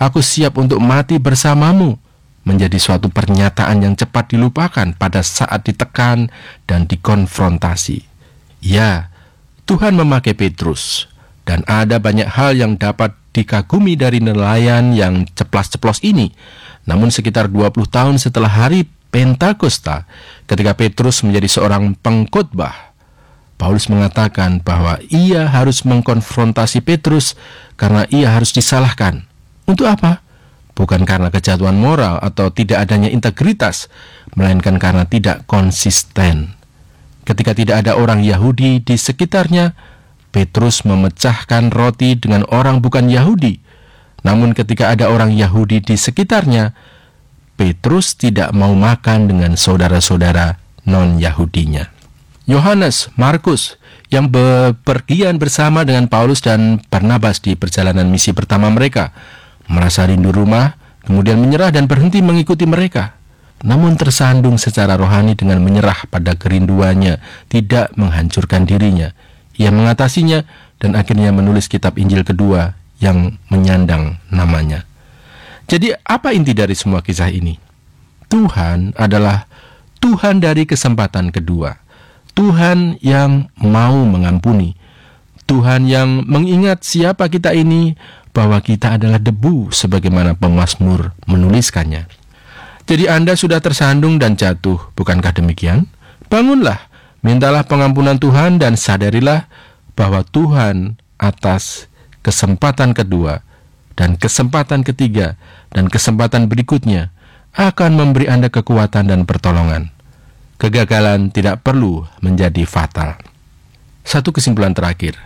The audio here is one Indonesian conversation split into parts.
Aku siap untuk mati bersamamu, menjadi suatu pernyataan yang cepat dilupakan pada saat ditekan dan dikonfrontasi. Ya, Tuhan memakai Petrus, dan ada banyak hal yang dapat dikagumi dari nelayan yang ceplas-ceplos ini. Namun sekitar 20 tahun setelah hari Pentakosta, ketika Petrus menjadi seorang pengkhotbah, Paulus mengatakan bahwa ia harus mengkonfrontasi Petrus karena ia harus disalahkan. Untuk apa? Bukan karena kejatuhan moral atau tidak adanya integritas, melainkan karena tidak konsisten. Ketika tidak ada orang Yahudi di sekitarnya, Petrus memecahkan roti dengan orang bukan Yahudi. Namun ketika ada orang Yahudi di sekitarnya, Petrus tidak mau makan dengan saudara-saudara non-Yahudinya. Yohanes, Markus, yang bepergian bersama dengan Paulus dan Barnabas di perjalanan misi pertama mereka, merasa rindu rumah, kemudian menyerah dan berhenti mengikuti mereka. Namun tersandung secara rohani dengan menyerah pada kerinduannya, tidak menghancurkan dirinya. Ia mengatasinya dan akhirnya menulis kitab Injil kedua yang menyandang namanya. Jadi apa inti dari semua kisah ini? Tuhan adalah Tuhan dari kesempatan kedua. Tuhan yang mau mengampuni. Tuhan yang mengingat siapa kita ini, bahwa kita adalah debu sebagaimana pemazmur menuliskannya. Jadi Anda sudah tersandung dan jatuh, bukankah demikian? Bangunlah, mintalah pengampunan Tuhan dan sadarilah bahwa Tuhan atas kesempatan kedua dan kesempatan ketiga dan kesempatan berikutnya akan memberi Anda kekuatan dan pertolongan. Kegagalan tidak perlu menjadi fatal. Satu kesimpulan terakhir.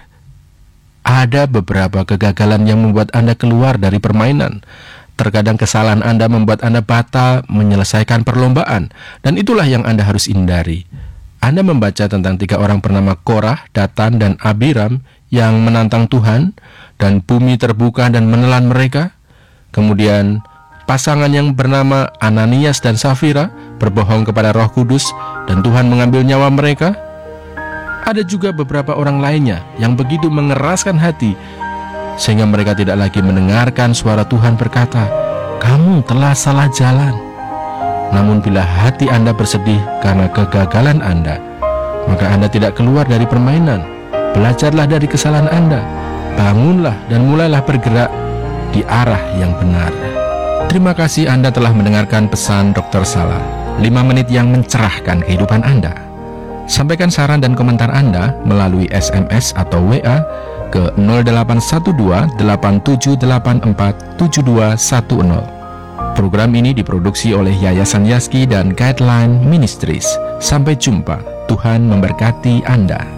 Ada beberapa kegagalan yang membuat Anda keluar dari permainan. Terkadang kesalahan Anda membuat Anda batal menyelesaikan perlombaan, dan itulah yang Anda harus hindari. Anda membaca tentang 3 orang bernama Korah, Datan, dan Abiram yang menantang Tuhan, dan bumi terbuka dan menelan mereka. Kemudian pasangan yang bernama Ananias dan Safira berbohong kepada Roh Kudus, dan Tuhan mengambil nyawa mereka. Ada juga beberapa orang lainnya yang begitu mengeraskan hati sehingga mereka tidak lagi mendengarkan suara Tuhan berkata, "Kamu telah salah jalan." Namun bila hati Anda bersedih karena kegagalan Anda, maka Anda tidak keluar dari permainan. Belajarlah dari kesalahan Anda, bangunlah dan mulailah bergerak di arah yang benar. Terima kasih Anda telah mendengarkan pesan Dr. Salah, 5 menit yang mencerahkan kehidupan Anda. Sampaikan saran dan komentar Anda melalui SMS atau WA ke 0812-8784-7210. Program ini diproduksi oleh Yayasan Yaski dan Guideline Ministries. Sampai jumpa. Tuhan memberkati Anda.